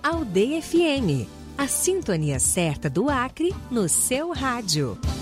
Aldeia FM, a sintonia certa do Acre no seu rádio.